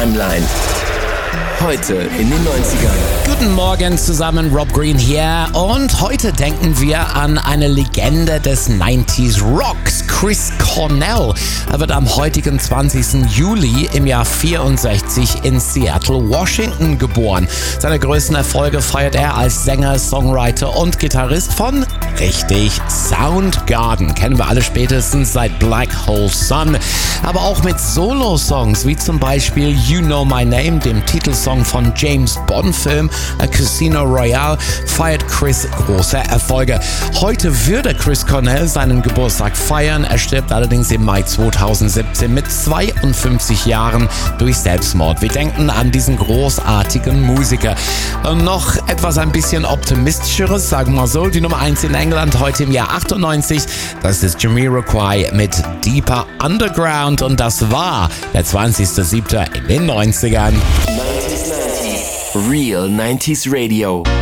Timeline. Heute in den 90ern. Guten Morgen zusammen, Rob Green hier. Und heute denken wir an eine Legende des 90s Rocks, Chris Cornell. Er wird am heutigen 20. Juli im Jahr 64 in Seattle, Washington geboren. Seine größten Erfolge feiert er als Sänger, Songwriter und Gitarrist von, richtig, Soundgarden. Kennen wir alle spätestens seit Black Hole Sun. Aber auch mit Solo-Songs, wie zum Beispiel You Know My Name, dem Titelsong von James Bond-Film Casino Royale, feiert Chris große Erfolge. Heute würde Chris Cornell seinen Geburtstag feiern. Er stirbt allerdings im Mai 2017 mit 52 Jahren durch Selbstmord. Wir denken an diesen großartigen Musiker. Und noch etwas ein bisschen optimistischeres, sagen wir so, die Nummer 1 in England heute im Jahr 98. Das ist Jamiroquai mit Deeper Underground und das war der 20.07. in den 90ern. Real 90s Radio.